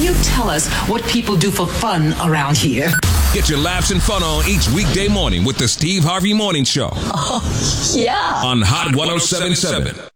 you tell us what people do for fun around here? Get your laughs and fun on each weekday morning with the Steve Harvey Morning Show. Oh, yeah. On Hot 107.7.